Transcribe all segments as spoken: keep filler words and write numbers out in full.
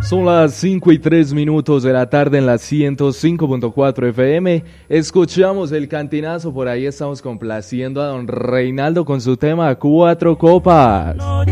Son las cinco y tres minutos de la tarde en la ciento cinco punto cuatro F M. Escuchamos el cantinazo, por ahí estamos complaciendo a don Reinaldo con su tema Cuatro Copas.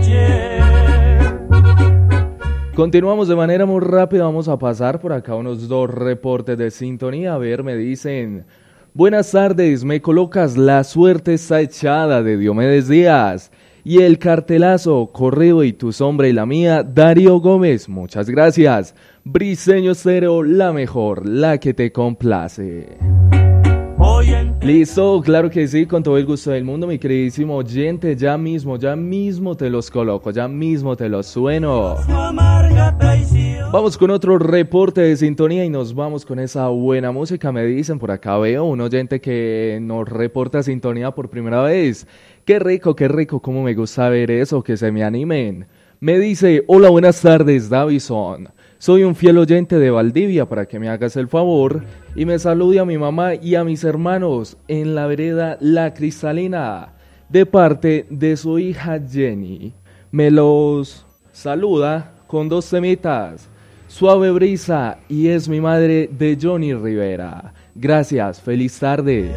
Continuamos de manera muy rápida, vamos a pasar por acá unos dos reportes de sintonía. A ver, me dicen: buenas tardes, me colocas La Suerte Está Echada de Diomedes Díaz. Y el cartelazo, Correo y tu sombra y la mía, Darío Gómez. Muchas gracias. Briseño Estéreo, la mejor, la que te complace. Listo, claro que sí, con todo el gusto del mundo, mi queridísimo oyente. Ya mismo, ya mismo te los coloco, ya mismo te los sueno. Vamos con otro reporte de sintonía y nos vamos con esa buena música. Me dicen, por acá veo un oyente que nos reporta sintonía por primera vez. Qué rico, qué rico, cómo me gusta ver eso, que se me animen. Me dice: hola, buenas tardes, Davison. Soy un fiel oyente de Valdivia, para que me hagas el favor y me salude a mi mamá y a mis hermanos en la vereda La Cristalina, de parte de su hija Jenny. Me los saluda con dos temitas, Suave Brisa y Es mi madre, de Johnny Rivera. Gracias, feliz tarde.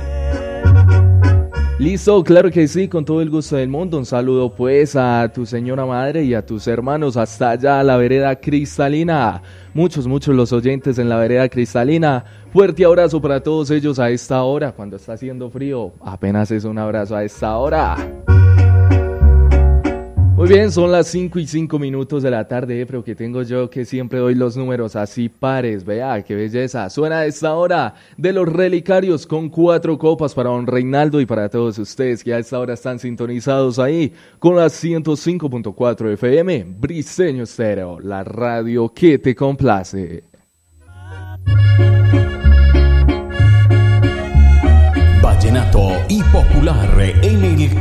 Listo, claro que sí, con todo el gusto del mundo. Un saludo pues a tu señora madre y a tus hermanos hasta allá a la vereda Cristalina. Muchos, muchos los oyentes en la vereda Cristalina. Fuerte abrazo para todos ellos a esta hora, cuando está haciendo frío. Apenas es un abrazo a esta hora. Muy bien, son las cinco y cinco minutos de la tarde, pero que tengo yo que siempre doy los números así pares. Vea, qué belleza. Suena a esta hora de los relicarios con Cuatro Copas para don Reinaldo y para todos ustedes que a esta hora están sintonizados ahí con la ciento cinco punto cuatro F M. Briseño Estéreo, la radio que te complace. Vallenato y popular en el